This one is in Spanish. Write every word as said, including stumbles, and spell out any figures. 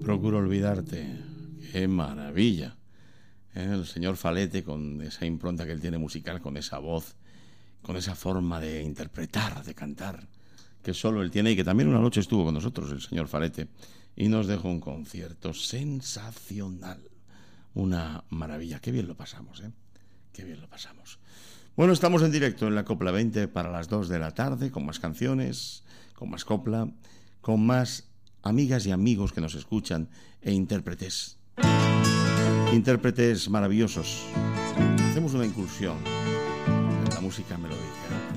procuro olvidarte. ¡Qué maravilla! ¿Eh? El señor Falete, con esa impronta que él tiene musical, con esa voz, con esa forma de interpretar, de cantar, que solo él tiene, y que también una noche estuvo con nosotros, el señor Falete, y nos dejó un concierto sensacional. Una maravilla. Qué bien lo pasamos, ¿eh? Qué bien lo pasamos. Bueno, estamos en directo en la Copla veinte para las dos de la tarde, con más canciones, con más copla, con más amigas y amigos que nos escuchan, e intérpretes. Intérpretes maravillosos. Hacemos una incursión en la música melódica.